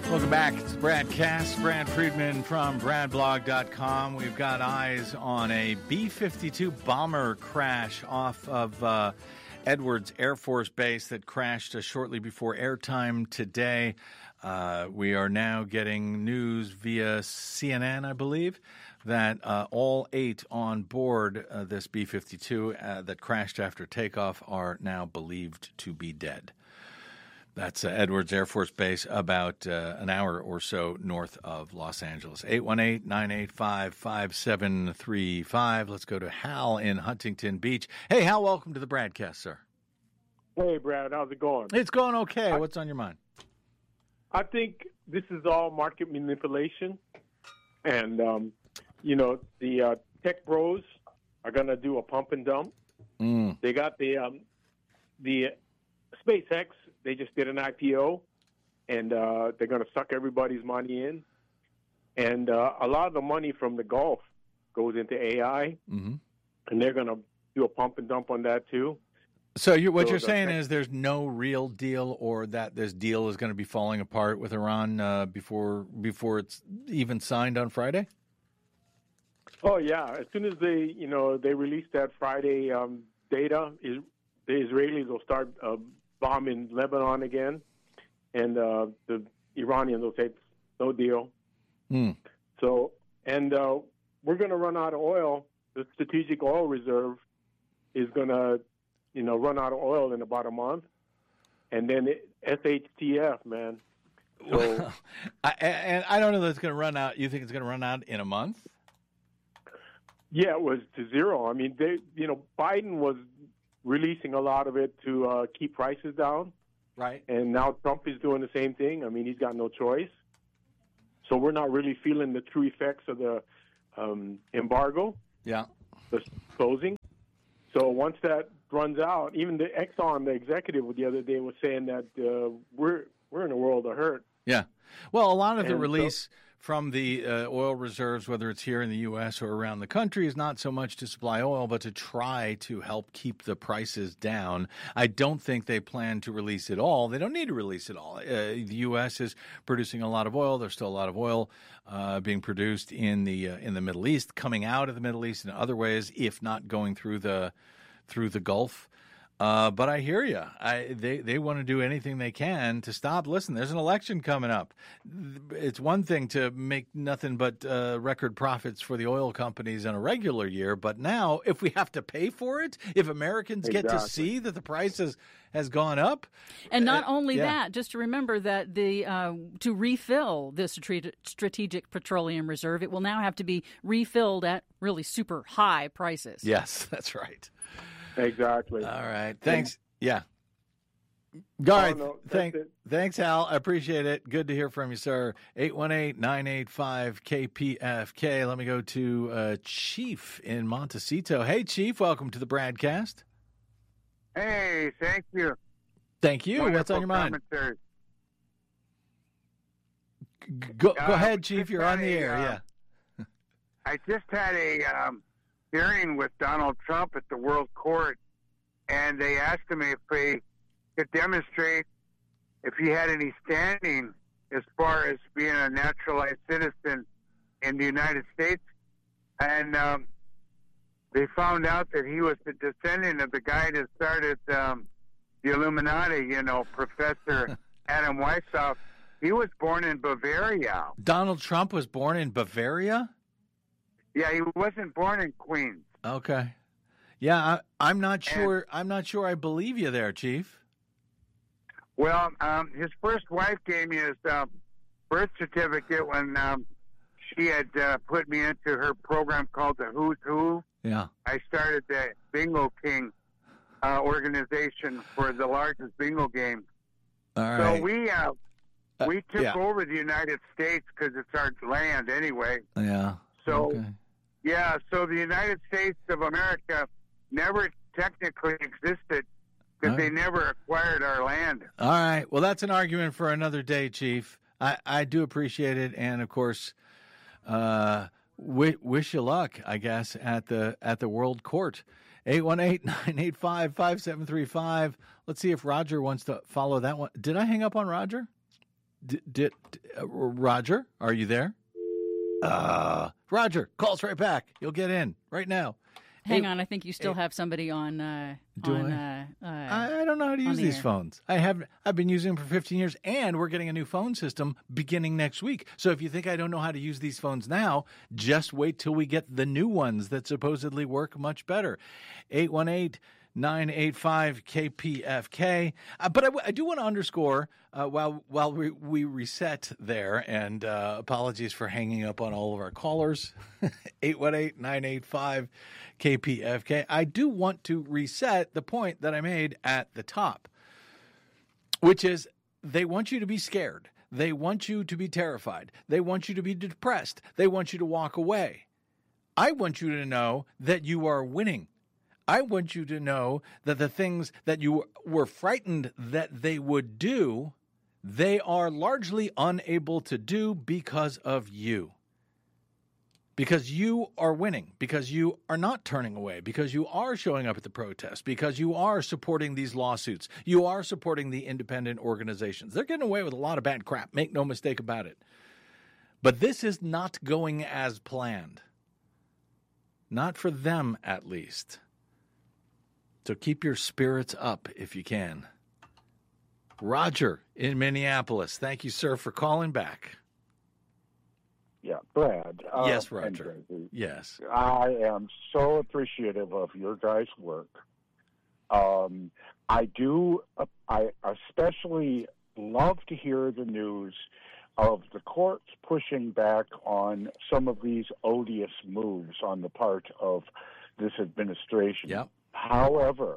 Welcome back. It's BradCast. Brad Friedman from BradBlog.com. We've got eyes on a B-52 bomber crash off of Edwards Air Force Base that crashed shortly before airtime today. We are now getting news via CNN, I believe, that all 8 on board this B-52 that crashed after takeoff are now believed to be dead. That's Edwards Air Force Base, about an hour or so north of Los Angeles. 818-985-5735. Let's go to Hal in Huntington Beach. Hey, Hal, welcome to the BradCast, sir. Hey, Brad, how's it going? It's going okay. What's on your mind? I think this is all market manipulation. And, the tech bros are going to do a pump and dump. They got the SpaceX. They just did an IPO, and they're going to suck everybody's money in. And a lot of the money from the Gulf goes into AI, and they're going to do a pump and dump on that too. So what you're saying is there's no real deal, or that this deal is going to be falling apart with Iran before it's even signed on Friday? Oh, yeah. As soon as they release that Friday data, the Israelis will start bombing Lebanon again, and the Iranians will say no deal. So, and we're going to run out of oil. The strategic oil reserve is going to, run out of oil in about a month, and then SHTF, man. So, I don't know that it's going to run out. You think it's going to run out in a month? Yeah, it was to zero. I mean, Biden was releasing a lot of it to keep prices down. Right. And now Trump is doing the same thing. I mean, he's got no choice. So we're not really feeling the true effects of the embargo. Yeah. The closing. So once that runs out, even the Exxon, the executive the other day was saying that we're in a world of hurt. Yeah. Well, a lot of the release from the oil reserves, whether it's here in the U.S. or around the country, is not so much to supply oil, but to try to help keep the prices down. I don't think they plan to release it all. They don't need to release it all. The U.S. is producing a lot of oil. There's still a lot of oil being produced in the Middle East, coming out of the Middle East in other ways, if not going through the Gulf. But I hear you. They want to do anything they can to stop. Listen, there's an election coming up. It's one thing to make nothing but record profits for the oil companies in a regular year, but now if we have to pay for it, if Americans get to see that the price has gone up. And not only that, just to remember that to refill this strategic petroleum reserve, it will now have to be refilled at really super high prices. Yes, that's right. Exactly. All right. Thanks. Yeah. All right. Thanks, Al. I appreciate it. Good to hear from you, sir. 818-985-KPFK. Let me go to Chief in Montecito. Hey, Chief. Welcome to the BradCast. Hey, thank you. Thank you. Wonderful What's on your mind? commentary. Go ahead, Chief. You're on the air. Yeah. I just had a hearing with Donald Trump at the World Court, and they asked him if he could demonstrate if he had any standing as far as being a naturalized citizen in the United States. And they found out that he was the descendant of the guy that started the Illuminati, Professor Adam Weishaupt. He was born in Bavaria. Donald Trump was born in Bavaria? Yeah, he wasn't born in Queens. Okay. Yeah, I'm not sure. I'm not sure I believe you there, Chief. Well, his first wife gave me his birth certificate when she had put me into her program called the Who's Who. Yeah. I started the Bingo King organization for the largest bingo game. All right. So we took over the United States because it's our land anyway. Yeah. So, okay. So the United States of America never technically existed because they never acquired our land. All right. Well, that's an argument for another day, Chief. I do appreciate it, and of course, wish you luck, I guess, at the World Court. 818-985-5735. Let's see if Roger wants to follow that one. Did I hang up on Roger? Roger, are you there? Roger, call us right back. You'll get in right now. Hang on, I think you still have somebody on. I don't know how to use these phones. I've been using them for 15 years, and we're getting a new phone system beginning next week. So if you think I don't know how to use these phones now, just wait till we get the new ones that supposedly work much better. 818-985-KPFK. But I do want to underscore, while we reset there, and apologies for hanging up on all of our callers, 818-985-KPFK. I do want to reset the point that I made at the top, which is they want you to be scared. They want you to be terrified. They want you to be depressed. They want you to walk away. I want you to know that you are winning. I want you to know that the things that you were frightened that they would do, they are largely unable to do because of you. Because you are winning, because you are not turning away, because you are showing up at the protest, because you are supporting these lawsuits, you are supporting the independent organizations. They're getting away with a lot of bad crap, make no mistake about it. But this is not going as planned. Not for them, at least. So keep your spirits up if you can. Roger in Minneapolis. Thank you, sir, for calling back. Yeah, Brad. Yes, Roger. Yes. I am so appreciative of your guys' work. I especially love to hear the news of the courts pushing back on some of these odious moves on the part of this administration. Yep. However,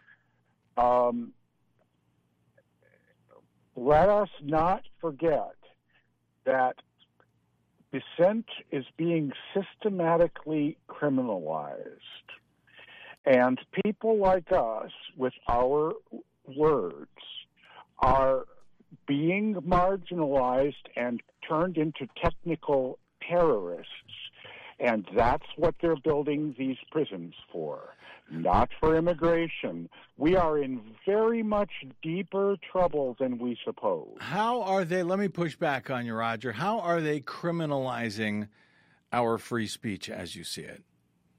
let us not forget that dissent is being systematically criminalized. And people like us, with our words, are being marginalized and turned into technical terrorists. And that's what they're building these prisons for, not for immigration. We are in very much deeper trouble than we suppose. How are they, let me push back on you, Roger, how are they criminalizing our free speech as you see it?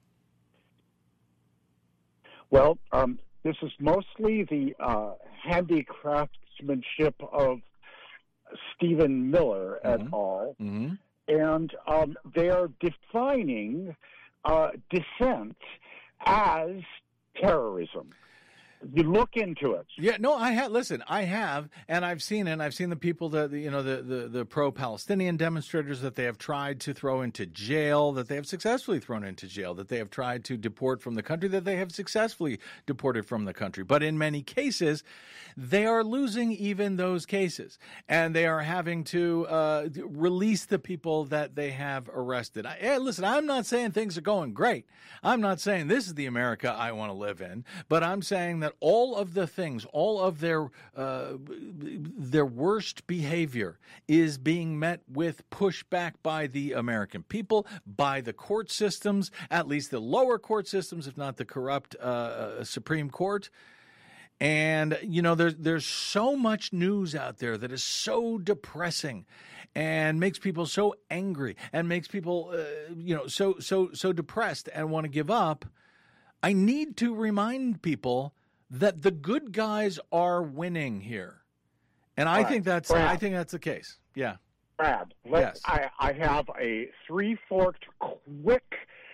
Well, this is mostly the handicraftsmanship of Stephen Miller et al., and they are defining dissent as terrorism. You look into it. Yeah, no, I have. Listen, I have, and I've seen it. I've seen the people that the pro-Palestinian demonstrators that they have tried to throw into jail, that they have successfully thrown into jail, that they have tried to deport from the country, that they have successfully deported from the country. But in many cases, they are losing even those cases, and they are having to release the people that they have arrested. Listen, I'm not saying things are going great. I'm not saying this is the America I want to live in, but I'm saying that all of the things, all of their worst behavior is being met with pushback by the American people, by the court systems, at least the lower court systems, if not the corrupt Supreme Court. And, there's so much news out there that is so depressing and makes people so angry and makes people, so depressed and want to give up. I need to remind people that the good guys are winning here. And I think that's the case. Yeah. Brad, yes. I have a three-forked quick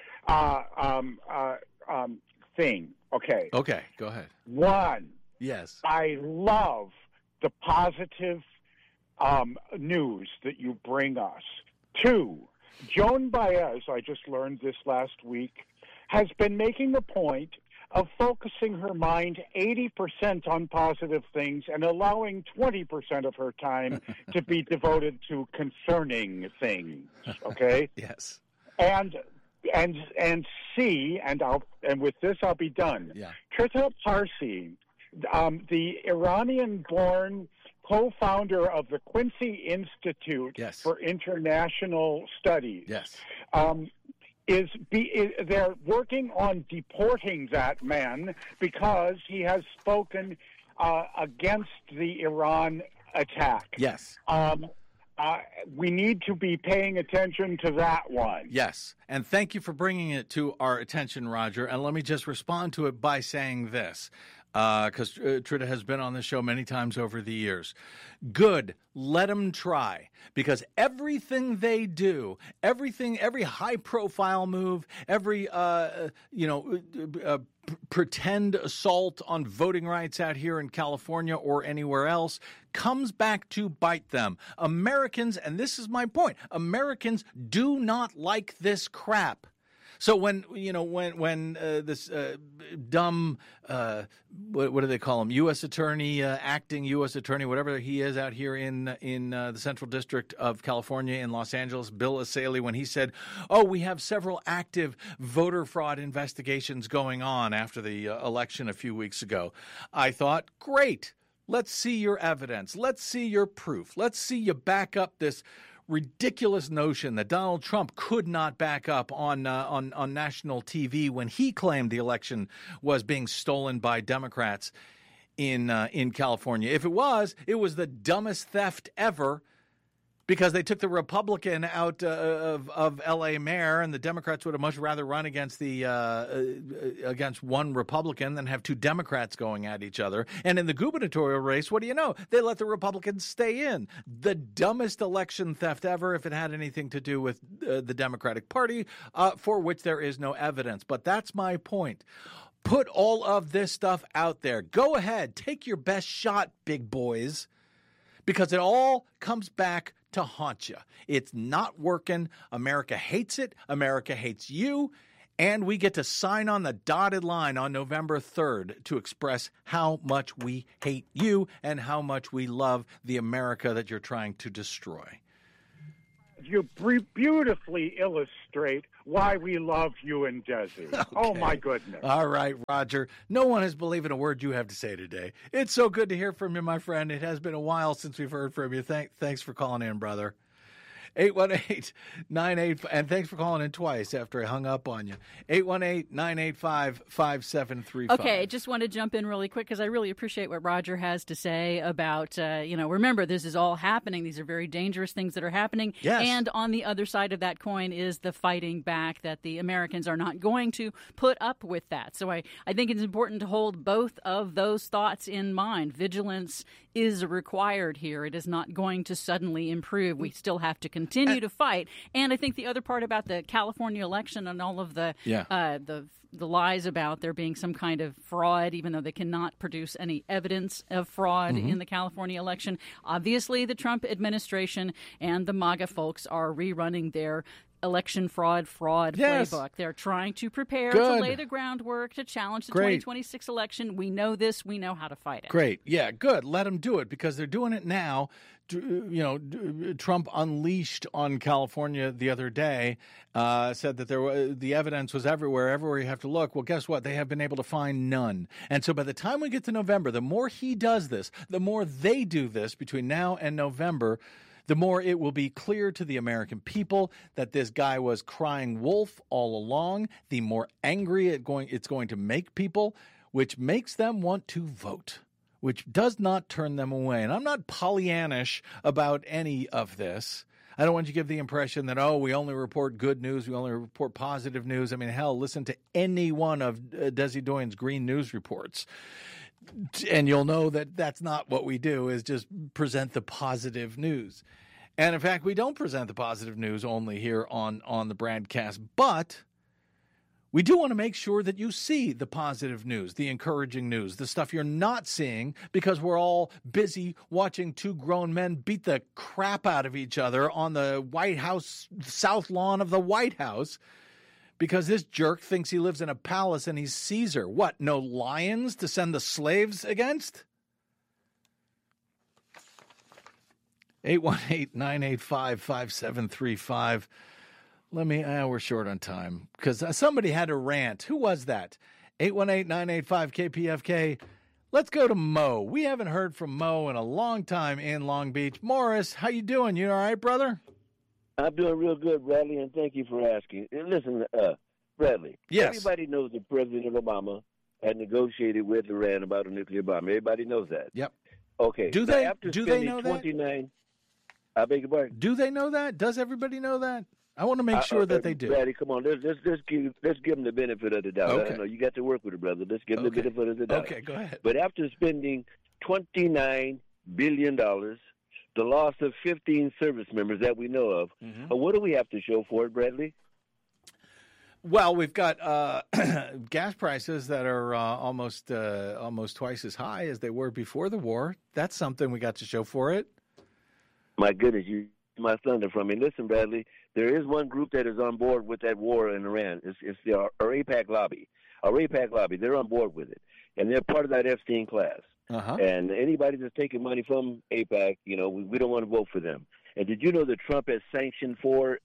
thing. Okay. Okay, go ahead. One. Yes. I love the positive news that you bring us. Two, Joan Baez, I just learned this last week, has been making the point of focusing her mind 80% on positive things and allowing 20% of her time to be devoted to concerning things. Okay? Yes. And C, and with this I'll be done. Yeah. Trita Parsi, the Iranian-born co-founder of the Quincy Institute for International Studies. Yes. They're working on deporting that man because he has spoken against the Iran attack. Yes. We need to be paying attention to that one. Yes. And thank you for bringing it to our attention, Roger. And let me just respond to it by saying this, because Trita has been on the show many times over the years. Good. Let them try. Because everything they do, every high-profile move, every, pretend assault on voting rights out here in California or anywhere else comes back to bite them. Americans, and this is my point, Americans do not like this crap. So when this dumb, what do they call him? U.S. attorney, acting U.S. attorney, whatever he is out here in the Central District of California in Los Angeles, Bill Asaley, when he said, "Oh, we have several active voter fraud investigations going on after the election a few weeks ago," I thought, great. Let's see your evidence. Let's see your proof. Let's see you back up this ridiculous notion that Donald Trump could not back up on national TV when he claimed the election was being stolen by Democrats in California. If it was the dumbest theft ever, because they took the Republican out of L.A. mayor, and the Democrats would have much rather run against against one Republican than have two Democrats going at each other. And in the gubernatorial race, what do you know? They let the Republicans stay in. The dumbest election theft ever, if it had anything to do with the Democratic Party, for which there is no evidence. But that's my point. Put all of this stuff out there. Go ahead. Take your best shot, big boys, because it all comes back to haunt you. It's not working. America hates it. America hates you. And we get to sign on the dotted line on November 3rd to express how much we hate you and how much we love the America that you're trying to destroy. You beautifully illustrate why we love you and Desi. Okay. Oh, my goodness. All right, Roger. No one has believed in a word you have to say today. It's so good to hear from you, my friend. It has been a while since we've heard from you. Thanks for calling in, brother. 818-98, and thanks for calling in twice after I hung up on you. 818-985-5735. Okay, just want to jump in really quick because I really appreciate what Roger has to say about, remember, this is all happening. These are very dangerous things that are happening. Yes. And on the other side of that coin is the fighting back that the Americans are not going to put up with that. So I think it's important to hold both of those thoughts in mind. Vigilance is required here. It is not going to suddenly improve. We still have to continue to fight. And I think the other part about the California election and all of the lies about there being some kind of fraud, even though they cannot produce any evidence of fraud in the California election. Obviously, the Trump administration and the MAGA folks are rerunning their election fraud playbook. They're trying to prepare to lay the groundwork to challenge the 2026 election. We know this. We know how to fight it. Great. Yeah, good. Let them do it because they're doing it now. Trump unleashed on California the other day, said that the evidence was everywhere you have to look. Well, guess what? They have been able to find none. And so by the time we get to November, the more he does this, the more they do this between now and November, the more it will be clear to the American people that this guy was crying wolf all along, the more angry it's going to make people, which makes them want to vote, which does not turn them away. And I'm not Pollyannish about any of this. I don't want you to give the impression that, we only report good news, we only report positive news. I mean, hell, listen to any one of Desi Doyen's Green News reports. And you'll know that that's not what we do, is just present the positive news. And in fact, we don't present the positive news only here on the broadcast, but we do want to make sure that you see the positive news, the encouraging news, the stuff you're not seeing because we're all busy watching two grown men beat the crap out of each other on the White House, south lawn of the White House. Because this jerk thinks he lives in a palace and he's Caesar. What, no lions to send the slaves against? 818-985-5735. We're short on time because somebody had a rant. Who was that? 818-985-KPFK. Let's go to Mo. We haven't heard from Mo in a long time in Long Beach. Morris, how you doing? You all right, brother? I'm doing real good, Bradley, and thank you for asking. And listen, Bradley. Yes. Everybody knows that President Obama had negotiated with Iran about a nuclear bomb. Everybody knows that. Yep. Okay. Do Now, they? after Do they spending know that? 29, I beg your pardon. Do they know that? Does everybody know that? I want to make sure that they do. Brady, come on. Let's give them the benefit of the doubt. Okay. I don't know. You got to work with it, brother. Let's give them the benefit of the doubt. Okay, go ahead. But after spending $29 billion, the loss of 15 service members that we know of, what do we have to show for it, Bradley? Well, we've got gas prices that are almost twice as high as they were before the war. That's something we got to show for it. My goodness, you my thunder from me. Listen, Bradley, there is one group that is on board with that war in Iran. It's our AIPAC lobby. Our AIPAC lobby, they're on board with it. And they're part of that Epstein class. And anybody that's taking money from AIPAC, we don't want to vote for them. And did you know that Trump has sanctioned four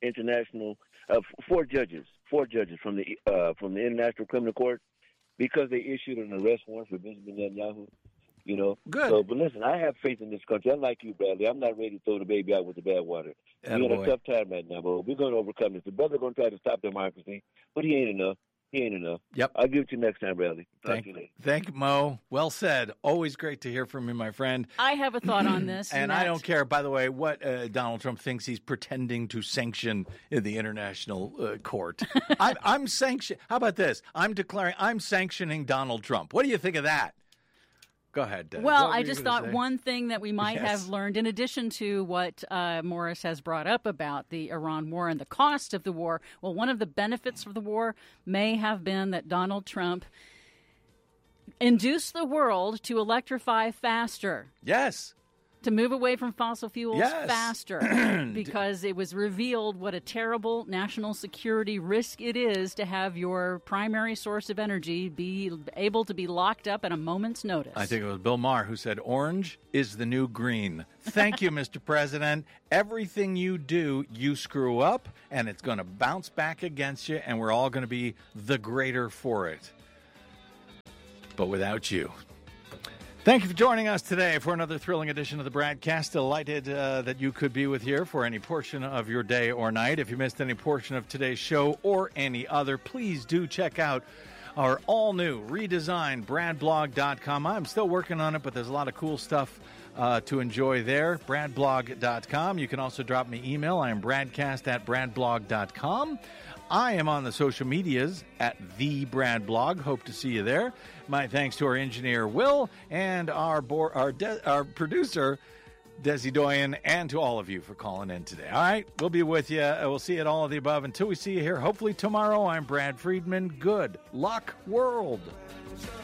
judges from the International Criminal Court because they issued an arrest warrant for Benjamin Netanyahu? Good. So, but listen, I have faith in this country. Unlike you, Bradley, I'm not ready to throw the baby out with the bad water. We're in a tough time right now, but we're going to overcome this. The brother's going to try to stop democracy, but he ain't enough. Yep. I'll give it to you next time, Bradley. Thank you, Mo. Well said. Always great to hear from you, my friend. I have a thought on this. And I don't care, by the way, what Donald Trump thinks he's pretending to sanction in the international court. I'm sanctioning. How about this? I'm sanctioning Donald Trump. What do you think of that? Go ahead, Deb. Well, I just thought one thing that we might have learned, in addition to what Morris has brought up about the Iran war and the cost of the war, well, one of the benefits of the war may have been that Donald Trump induced the world to electrify faster. Yes. To move away from fossil fuels faster, because it was revealed what a terrible national security risk it is to have your primary source of energy be able to be locked up at a moment's notice. I think it was Bill Maher who said, orange is the new green. Thank you, Mr. President. Everything you do, you screw up, and it's going to bounce back against you, and we're all going to be the greater for it. But without you. Thank you for joining us today for another thrilling edition of the BradCast. Delighted that you could be with here for any portion of your day or night. If you missed any portion of today's show or any other, please do check out our all-new, redesigned BradBlog.com. I'm still working on it, but there's a lot of cool stuff to enjoy there. BradBlog.com. You can also drop me email. I am BradCast@BradBlog.com. I am on the social medias at The Brad Blog. Hope to see you there. My thanks to our engineer, Will, and our producer, Desi Doyen, and to all of you for calling in today. All right, we'll be with you. We'll see you at all of the above. Until we see you here, hopefully tomorrow, I'm Brad Friedman. Good luck, world.